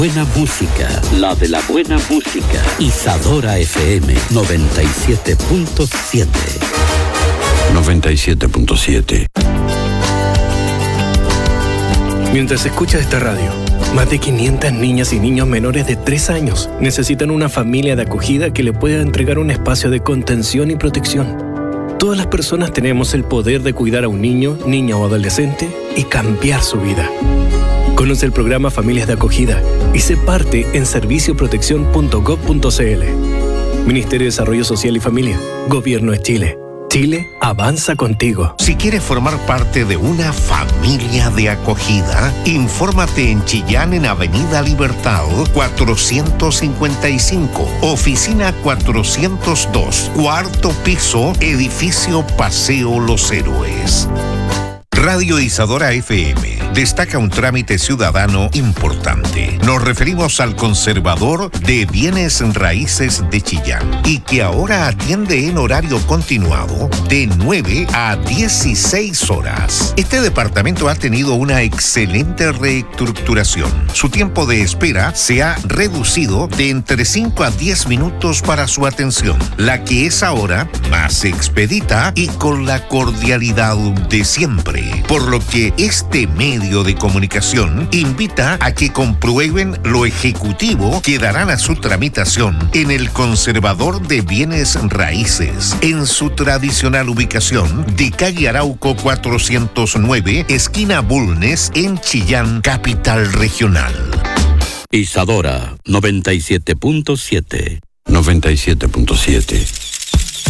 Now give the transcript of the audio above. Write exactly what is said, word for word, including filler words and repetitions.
Buena música, la de la buena música. Isadora F M noventa y siete punto siete. noventa y siete punto siete. Mientras escucha esta radio, más de quinientas niñas y niños menores de tres años necesitan una familia de acogida que le pueda entregar un espacio de contención y protección. Todas las personas tenemos el poder de cuidar a un niño, niña o adolescente y cambiar su vida. Conoce el programa Familias de Acogida y sé parte en servicio protección punto gob punto c l. Ministerio de Desarrollo Social y Familia, Gobierno de Chile. Chile avanza contigo. Si quieres formar parte de una familia de acogida, infórmate en Chillán en Avenida Libertad cuatrocientos cincuenta y cinco, oficina cuatrocientos dos, cuarto piso, edificio Paseo Los Héroes. Radio Isadora F M destaca un trámite ciudadano importante. Nos referimos al conservador de bienes raíces de Chillán y que ahora atiende en horario continuado de nueve a dieciséis horas. Este departamento ha tenido una excelente reestructuración. Su tiempo de espera se ha reducido de entre cinco a diez minutos para su atención, la que es ahora más expedita y con la cordialidad de siempre. Por lo que este medio de comunicación invita a que comprueben lo ejecutivo que darán a su tramitación en el Conservador de Bienes Raíces, en su tradicional ubicación de calle Arauco cuatrocientos nueve, esquina Bulnes, en Chillán, capital regional. Isadora noventa y siete punto siete. noventa y siete punto siete.